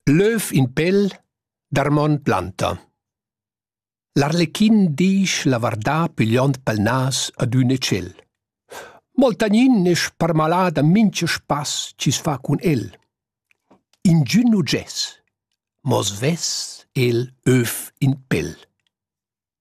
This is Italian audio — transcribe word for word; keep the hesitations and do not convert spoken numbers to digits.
L'öv in pel d'Armand Planta. L'arlechin disch la vardà pigliond pel nas ad un ecel. Moltagnin è sparmalà da mincha spas ci sfa cun el. In giù nu gess, mos vess el öv in pel.